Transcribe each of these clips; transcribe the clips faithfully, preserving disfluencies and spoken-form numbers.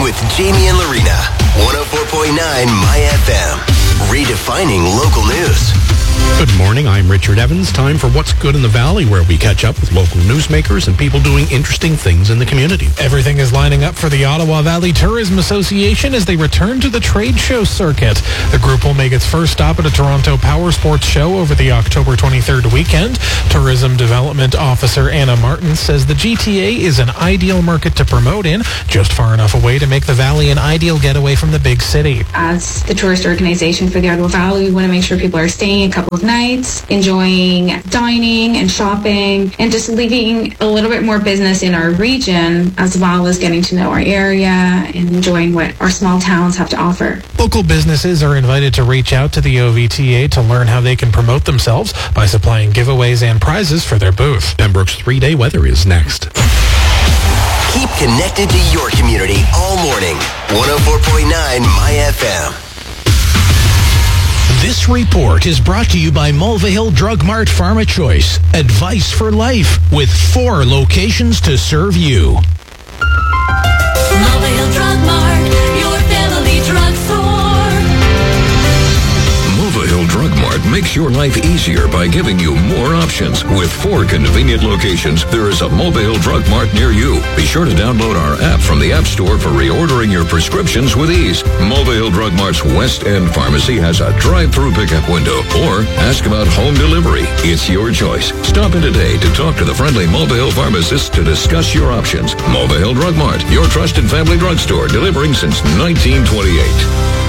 with Jamie and Lorena. one oh four point nine My F M. Redefining local news. Good morning, I'm Richard Evans. Time for What's Good in the Valley, where we catch up with local newsmakers and people doing interesting things in the community. Everything is lining up for the Ottawa Valley Tourism Association as they return to the trade show circuit. The group will make its first stop at a Toronto Power Sports show over the October twenty-third weekend. Tourism Development Officer Anna Martin says the G T A is an ideal market to promote in, just far enough away to make the Valley an ideal getaway from the big city. As the tourist organization for the Ottawa Valley, we want to make sure people are staying a couple of nights, enjoying dining and shopping, and just leaving a little bit more business in our region, as well as getting to know our area and enjoying what our small towns have to offer. Local businesses are invited to reach out to the O V T A to learn how they can promote themselves by supplying giveaways and prizes for their booth. Pembroke's three-day weather is next. Keep connected to your community all morning. one oh four point nine My F M. This report is brought to you by Mulvihill Drug Mart Pharma Choice. Advice for life, with four locations to serve you. Mulvihill Drug Mart, your family drug store. Mulvihill Drug Mart makes your life easier by giving you more options. With four convenient locations, there is a Mulvihill Drug Mart near you. Be sure to download our app from the App Store for reordering your prescriptions with ease. Mulvihill Drug Mart's West End Pharmacy has a drive-through pickup window, or ask about home delivery. It's your choice. Stop in today to talk to the friendly Mulvihill pharmacist to discuss your options. Mulvihill Drug Mart, your trusted family drugstore, delivering since nineteen twenty-eight.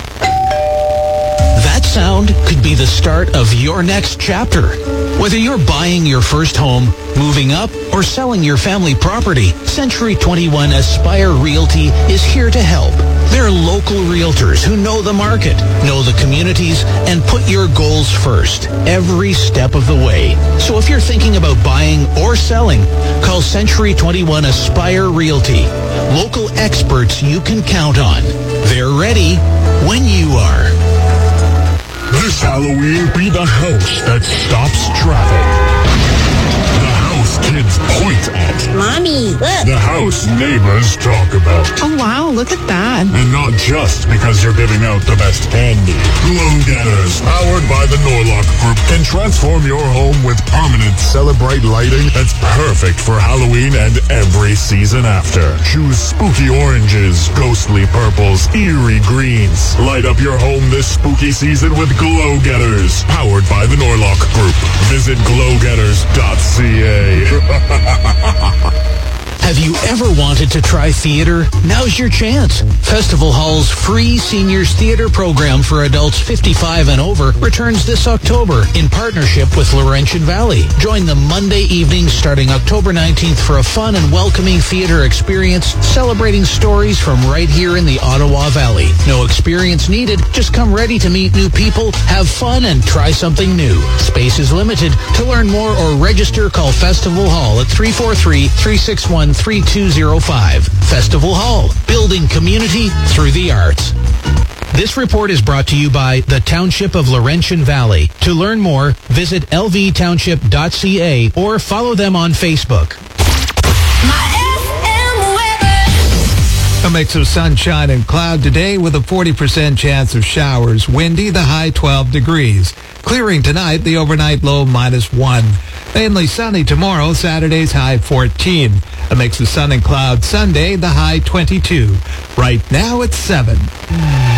That sound could be the start of your next chapter. Whether you're buying your first home, moving up, or selling your family property, Century twenty-one Aspire Realty is here to help. They're local realtors who know the market, know the communities, and put your goals first every step of the way. So if you're thinking about buying or selling, call Century twenty-one Aspire Realty. Local experts you can count on. They're ready when you are. This Halloween, be the house that stops traffic. The house kids point at. Mommy, look. The house neighbors talk about. Oh, wow, look at that. And not just because you're giving out the best candy. Glow Getters, powered by the Norlock Group, can transform your home with permanent Celebrate lighting that's perfect for Halloween and every season after. Choose spooky oranges, ghostly purples, eerie greens. Light up your home this spooky season with Glow Getters, powered by the Norlock Group. Visit glow getters dot c a. Have you ever wanted to try theater? Now's your chance. Festival Hall's free seniors theater program for adults fifty-five and over returns this October in partnership with Laurentian Valley. Join the Monday evenings starting October nineteenth for a fun and welcoming theater experience celebrating stories from right here in the Ottawa Valley. No experience needed. Just come ready to meet new people, have fun, and try something new. Space is limited. To learn more or register, call Festival Hall at three four three, three six one, three two zero five. Festival Hall, building community through the arts. This report is brought to you by the Township of Laurentian Valley. To learn more, visit l v township dot c a or follow them on Facebook. A mix of sunshine and cloud today with a forty percent chance of showers. Windy, the high twelve degrees. Clearing tonight, the overnight low minus one. Mainly sunny tomorrow, Saturday's high fourteen. A mix of sun and cloud Sunday, the high twenty-two. Right now it's seven.